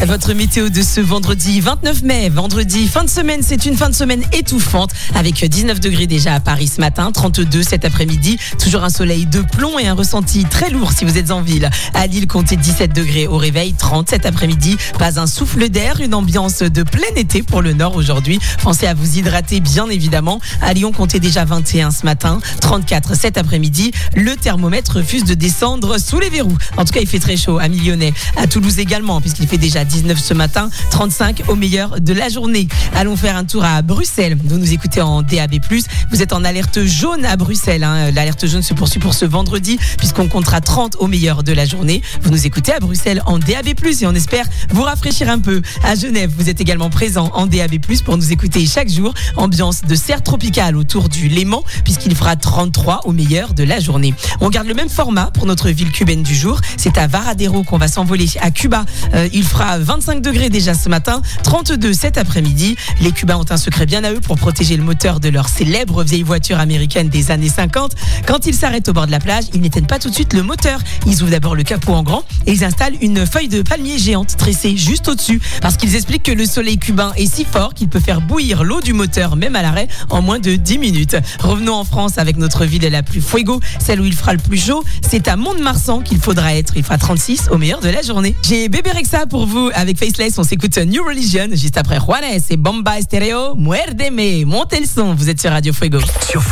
Votre météo de ce vendredi 29 mai. Vendredi, fin de semaine, c'est une fin de semaine étouffante avec 19 degrés déjà à Paris ce matin, 32 cet après-midi. Toujours un soleil de plomb et un ressenti très lourd si vous êtes en ville. À Lille, comptez 17 degrés au réveil, 30 cet après-midi. Pas un souffle d'air, une ambiance de plein été pour le nord aujourd'hui. Pensez à vous hydrater bien évidemment. À Lyon, comptez déjà 21 ce matin, 34 cet après-midi. Le thermomètre refuse de descendre sous les verrous. En tout cas, il fait très chaud à Millionnet. À Toulouse également, puisqu'il fait déjà 19 ce matin, 35 au meilleur de la journée. Allons faire un tour à Bruxelles. Vous nous écoutez en DAB+. Vous êtes en alerte jaune à Bruxelles. L'alerte jaune se poursuit pour ce vendredi, puisqu'on comptera 30 au meilleur de la journée. Vous nous écoutez à Bruxelles en DAB+, et on espère vous rafraîchir un peu. À Genève, vous êtes également présent en DAB+, pour nous écouter chaque jour. Ambiance de serre tropicale autour du Léman, puisqu'il fera 33 au meilleur de la journée. On garde le même format pour notre ville cubaine du jour. C'est à Varadero qu'on va s'envoler à Cuba. Il fera 25 degrés déjà ce matin, 32 cet après-midi. Les Cubains ont un secret bien à eux pour protéger le moteur de leur célèbre vieille voiture américaine des années 50. Quand ils s'arrêtent au bord de la plage, ils n'éteignent pas tout de suite le moteur. Ils ouvrent d'abord le capot en grand et ils installent une feuille de palmier géante tressée juste au-dessus, parce qu'ils expliquent que le soleil cubain est si fort qu'il peut faire bouillir l'eau du moteur, même à l'arrêt, en moins de 10 minutes. Revenons en France avec notre ville la plus fuego, celle où il fera le plus chaud. C'est à Mont-de-Marsan qu'il faudra être. Il fera 36 au meilleur de la journée. J'ai Bébé Rexha pour vous avec Faceless. On s'écoute New Religion juste après Juanes et Bomba Estéreo. Muérdeme, montez le son. Vous êtes sur Radio Fuego.